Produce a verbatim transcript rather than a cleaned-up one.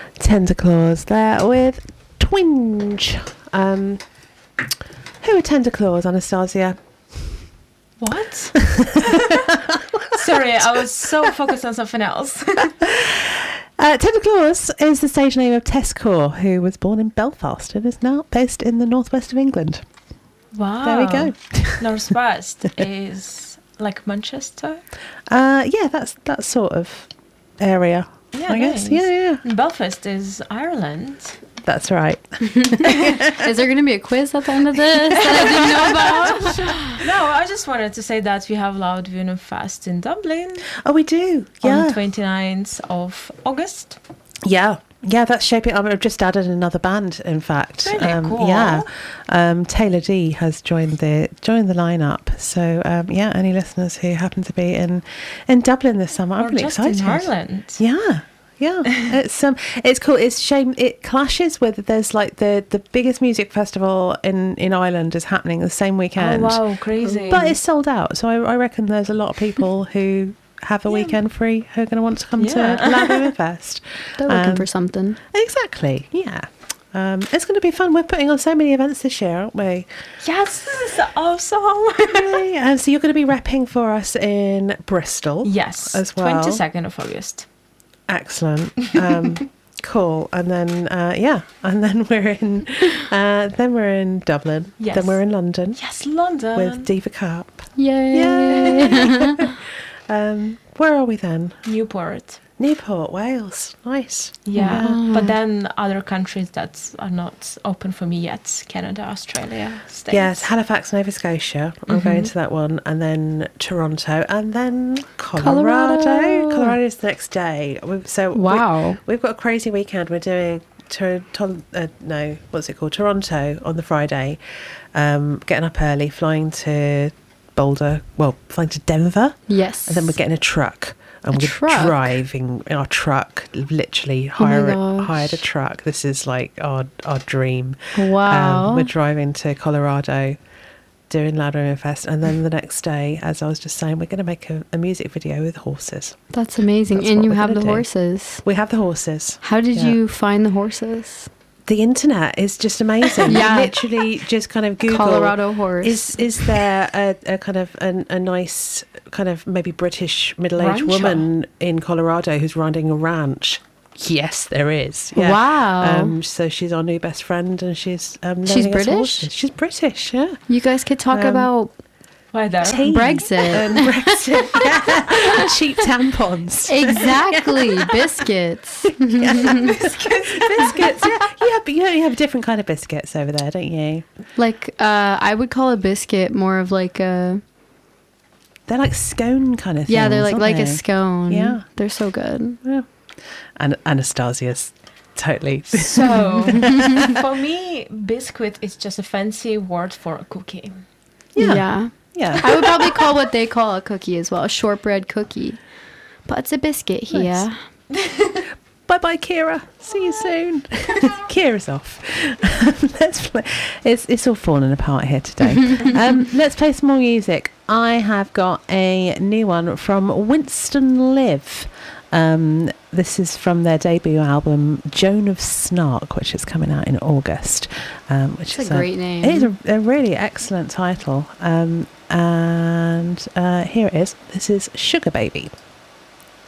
Tentaclaws there with Twinge. Um, who are Tentaclaws, Anastasia? What? Sorry, I was so focused on something else. uh, Tentaclaws is the stage name of Tess Core, who was born in Belfast and is now based in the northwest of England. Wow. There we go. Northwest is like Manchester? Uh, yeah, that's that sort of area, Yeah, I guess. nice. Yeah, yeah. And Belfast is Ireland. That's right. Is there going to be a quiz at the end of this that I didn't know about? No, I just wanted to say that we have Loud Vinyl Fest in Dublin Oh, we do. on Yeah. the twenty-ninth of August. Yeah. Yeah, that's shaping up. I've just added another band, in fact. Really? um, Cool. Yeah. Um, Taylor D has joined the joined the lineup. So, um, yeah, any listeners who happen to be in, in Dublin this summer, I'm Or really just excited. in Ireland. Yeah. Yeah, it's um, it's cool. It's a shame it clashes with there's like the, the biggest music festival in, in Ireland is happening the same weekend. Oh, wow, crazy. But it's sold out, so I, I reckon there's a lot of people who have a Yeah. weekend free who are going to want to come Yeah. to Loud Vinyl Fest. They're looking Um, for something. Exactly, yeah. Um, it's going to be fun. We're putting on so many events this year, aren't we? Yes, this is awesome. Yay. And so you're going to be repping for us in Bristol. Yes, As well. twenty-second of August. Excellent. Um, cool. And then, uh, yeah, and then we're in, uh, then we're in Dublin. Yes. Then we're in London Yes, London. with Diva Carp. Yay. Yay. um, where are we then? Newport. Newport, Wales. Nice. Yeah, Wow. but then other countries that are not open for me yet. Canada, Australia, States. Yes, Halifax, Nova Scotia. I'm Mhm. going to that one, and then Toronto, and then Colorado. Colorado. Colorado's the next day. We've, so we- Wow. we've got a crazy weekend. We're doing to, to, uh, no, what's it called? Toronto on the Friday. Um, getting up early, flying to Boulder. Well, flying to Denver, Yes. and then we're getting a truck. And A we're truck? driving in our truck, literally Oh my hire, gosh. hired a truck. This is like our our dream. Wow. Um, we're driving to Colorado, doing Loud Vinyl Fest, and then the next day, as I was just saying, we're going to make a, a music video with horses. That's amazing. That's and what you we're have the gonna do. horses. We have the horses. How did Yeah. you find the horses? The internet is just amazing. Yeah. You literally just kind of Google Colorado horse. Is is there a, a kind of a, a nice kind of maybe British middle aged Rancher. woman in Colorado who's riding a ranch? Yes, there is. Yeah. Wow. Um, so she's our new best friend, and she's um, She's learning us British? horses. She's British. Yeah. You guys could talk Um, about Weather. Tea Brexit. and Brexit. Yeah. Cheap tampons. exactly biscuits. Biscuits. Yeah. Yeah, but you know, you have different kind of biscuits over there, don't you? Like uh, I would call a biscuit more of like a They're like scone kind of things. yeah. They're like aren't like they? a scone. Yeah. they're so good. Yeah. And Anastasia's totally. So, for me, biscuit is just a fancy word for a cookie. Yeah. yeah. Yeah. I would probably call what they call a cookie as well, a shortbread cookie. But it's a biscuit here. Bye bye, Kira. See you soon. Kira's off. let's play. It's it's all falling apart here today. um, let's play some more music. I have got a new one from Winston Live. Um, this is from their debut album, Joan of Snark, which is coming out in August. Um, which It's is a great name. It is a, a really excellent title. Um, and uh, here it is. This is Sugar Baby.